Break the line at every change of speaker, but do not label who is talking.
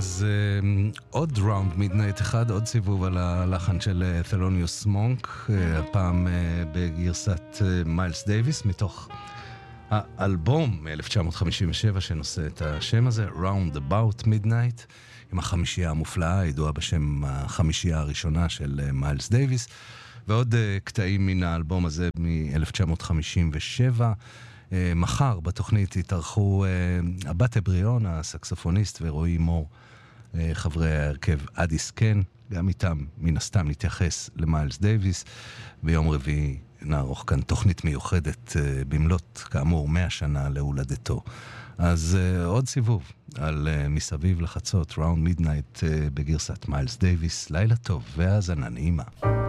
אז עוד ראונד מידנייט אחד, עוד סיבוב על הלחן של תלוניוס מונק, הפעם בגרסת מיילס דייביס, מתוך האלבום מ-1957 שנושא את השם הזה, Roundabout Midnight, עם החמישייה המופלאה, הידועה בשם החמישייה הראשונה של מיילס דייביס, ועוד קטעים מן האלבום הזה מ-1957. מחר בתוכנית התארחו הבת אבריון, הסקסופוניסט, ורועי מור, חברי ההרכב אדיס קן, גם איתם מן הסתם נתייחס למיילס דייביס. ביום רביעי נערוך כאן תוכנית מיוחדת במלאת כאמור 100 שנה להולדתו. אז עוד סיבוב על מסביב לחצות, ראונד מידנייט בגרסת מיילס דייביס. לילה טוב והאזנה נעימה.